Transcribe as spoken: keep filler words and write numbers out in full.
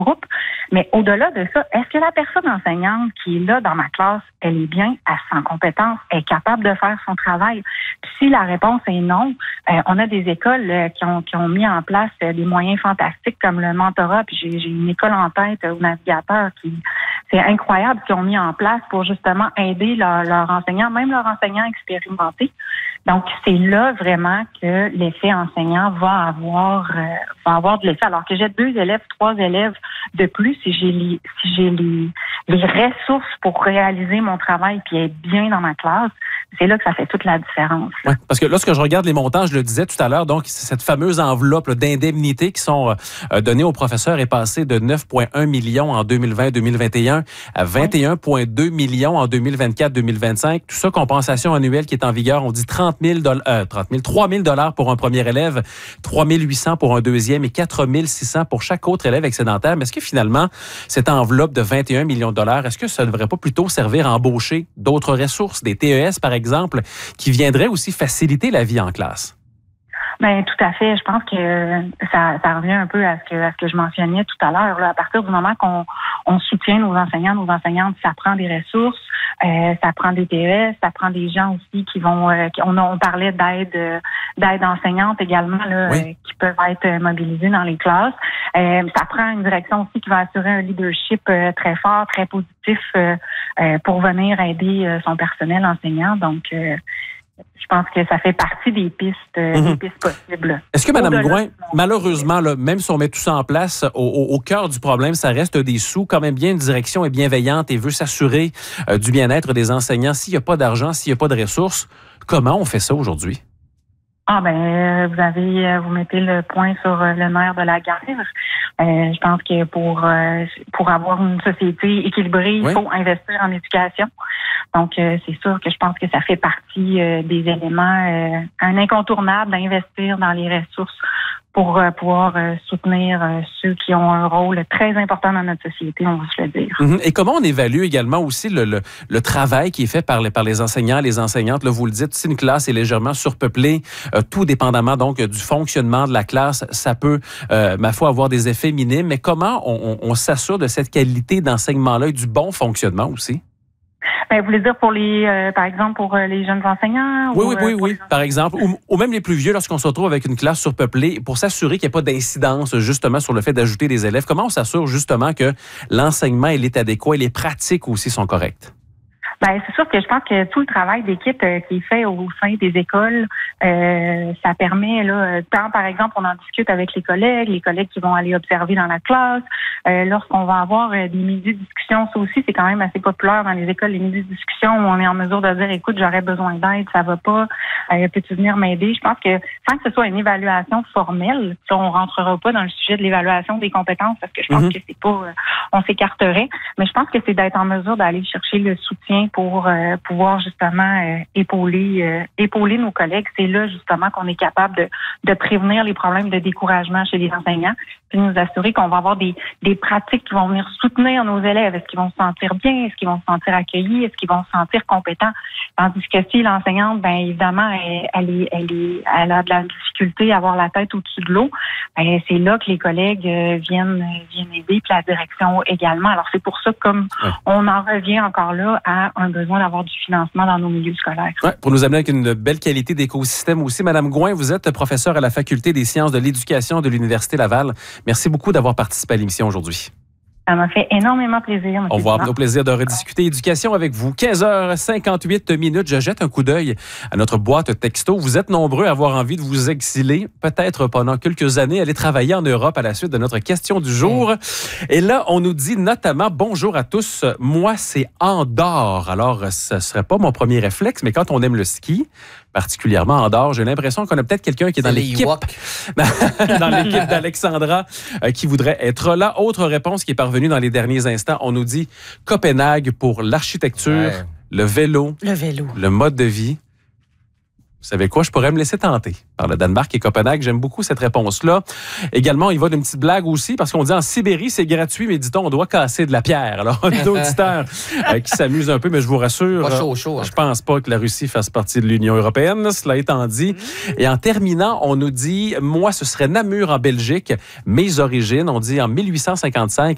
groupe. Mais au-delà de ça, est-ce que la personne enseignante qui est là dans ma classe, elle est bien, elle se sent compétence, elle est capable de faire son travail? Puis si la réponse est non, euh, on a des écoles euh, qui ont qui ont mis en place euh, des moyens fantastiques comme le mentorat. Puis j'ai, j'ai une école en tête euh, au navigateur qui c'est incroyable ce qu'ils ont mis en place pour justement aider leurs leur enseignants, même leurs enseignants expérimentés. Donc, c'est là vraiment que l'effet enseignant va avoir euh, va avoir de l'effet. Alors que j'ai deux élèves, trois élèves de plus, si j'ai les, si j'ai les, les ressources pour réaliser mon travail puis être bien dans ma classe, c'est là que ça fait toute la différence. Oui, parce que lorsque je regarde les montants, je le disais tout à l'heure, donc cette fameuse enveloppe là, d'indemnités qui sont euh, données aux professeurs est passée de neuf virgule un millions en deux mille vingt deux mille vingt et un à vingt et un virgule deux millions en deux mille vingt-quatre deux mille vingt-cinq. Tout ça, compensation annuelle qui est en vigueur, on dit trente mille, euh, trente mille, trois mille dollars pour un premier élève, trois mille huit cents pour un deuxième et quatre mille six cents pour chaque autre élève excédentaire. Mais est-ce que finalement, cette enveloppe de vingt et un millions de dollars, est-ce que ça ne devrait pas plutôt servir à embaucher d'autres ressources, des T E S par exemple, qui viendraient aussi faciliter la vie en classe? Ben tout à fait. Je pense que ça, ça revient un peu à ce que, à ce que je mentionnais tout à l'heure. Là. À partir du moment qu'on on soutient nos enseignants, nos enseignantes, ça prend des ressources, euh, ça prend des T E S, ça prend des gens aussi qui vont. Euh, qui, on, on parlait d'aide, euh, d'aide enseignante également là, oui. euh, qui peuvent être mobilisés dans les classes. Euh, ça prend une direction aussi qui va assurer un leadership euh, très fort, très positif euh, euh, pour venir aider euh, son personnel enseignant. Donc euh, je pense que ça fait partie des pistes, euh, mm-hmm. des pistes possibles. Est-ce que, Mme Gouin, malheureusement, là, même si on met tout ça en place, au, au, au cœur du problème, ça reste des sous. Quand même bien, une direction est bienveillante et veut s'assurer euh, du bien-être des enseignants. S'il n'y a pas d'argent, s'il n'y a pas de ressources, comment on fait ça aujourd'hui? Ah ben, euh, vous avez, euh, vous mettez le point sur euh, le nerf de la guerre. Euh, je pense que pour euh, pour avoir une société équilibrée, oui. il faut investir en éducation. Donc, euh, c'est sûr que je pense que ça fait partie euh, des éléments euh, un incontournable d'investir dans les ressources pour euh, pouvoir euh, soutenir euh, ceux qui ont un rôle très important dans notre société, on va se le dire. Mm-hmm. Et comment on évalue également aussi le, le, le travail qui est fait par les, par les enseignants, les enseignantes? Là, vous le dites, si une classe est légèrement surpeuplée, euh, tout dépendamment donc du fonctionnement de la classe, ça peut, euh, ma foi, avoir des effets minimes. Mais comment on, on, on s'assure de cette qualité d'enseignement-là et du bon fonctionnement aussi? Ben, vous voulez dire pour les, euh, par exemple, pour euh, les jeunes enseignants? Oui, ou, oui, oui, euh, oui, par exemple. Ou, ou même les plus vieux, lorsqu'on se retrouve avec une classe surpeuplée, pour s'assurer qu'il n'y a pas d'incidence, justement, sur le fait d'ajouter des élèves. Comment on s'assure, justement, que l'enseignement est adéquat et les pratiques aussi sont correctes? Ben, c'est sûr que je pense que tout le travail d'équipe euh, qui est fait au sein des écoles, euh, ça permet, là, tant par exemple, on en discute avec les collègues, les collègues qui vont aller observer dans la classe, euh, lorsqu'on va avoir euh, des midis de discussion, ça aussi, c'est quand même assez populaire dans les écoles, les midis de discussion où on est en mesure de dire, écoute, j'aurais besoin d'aide, ça va pas, euh, peux-tu venir m'aider? Je pense que sans que ce soit une évaluation formelle, ça, on rentrera pas dans le sujet de l'évaluation des compétences parce que je pense mm-hmm. que c'est pas, euh, on s'écarterait, mais je pense que c'est d'être en mesure d'aller chercher le soutien pour euh, pouvoir justement euh, épauler euh, épauler nos collègues. C'est là justement qu'on est capable de, de prévenir les problèmes de découragement chez les enseignants, puis nous assurer qu'on va avoir des, des pratiques qui vont venir soutenir nos élèves. Est-ce qu'ils vont se sentir bien? Est-ce qu'ils vont se sentir accueillis? Est-ce qu'ils vont se sentir compétents? Tandis que si l'enseignante, bien évidemment, elle, elle, est, elle, est, elle a de la difficulté à avoir la tête au-dessus de l'eau, bien, c'est là que les collègues euh, viennent, viennent aider, puis la direction également. Alors c'est pour ça que comme ouais. on en revient encore là à un besoin d'avoir du financement dans nos milieux scolaires. Ouais, pour nous amener avec une belle qualité d'écosystème aussi. Madame Gouin, vous êtes professeure à la Faculté des sciences de l'éducation de l'Université Laval. Merci beaucoup d'avoir participé à l'émission aujourd'hui. Ça m'a fait énormément plaisir. On va avoir au plaisir de rediscuter éducation avec vous. quinze heures cinquante-huit minutes. Je jette un coup d'œil à notre boîte texto. Vous êtes nombreux à avoir envie de vous exiler, peut-être pendant quelques années, aller travailler en Europe à la suite de notre question du jour. Et là, on nous dit notamment « Bonjour à tous, moi, c'est Andorre ». Alors, ce ne serait pas mon premier réflexe, mais quand on aime le ski, particulièrement Andorre, j'ai l'impression qu'on a peut-être quelqu'un qui est dans l'équipe, dans l'équipe d'Alexandra euh, qui voudrait être là. Autre réponse qui est parvenue dans les derniers instants, on nous dit Copenhague pour l'architecture, ouais. le vélo, le vélo, le mode de vie. Vous savez quoi? Je pourrais me laisser tenter par le Danemark et Copenhague. J'aime beaucoup cette réponse-là. Également, il va d'une petite blague aussi, parce qu'on dit en Sibérie, c'est gratuit, mais dit-on, on doit casser de la pierre. Alors, on a d'auditeurs euh, qui s'amusent un peu, mais je vous rassure, pas chaud, chaud, hein. je pense pas que la Russie fasse partie de l'Union européenne, cela étant dit. Mmh. Et en terminant, on nous dit, moi, ce serait Namur en Belgique. Mes origines, on dit en mille huit cent cinquante-cinq,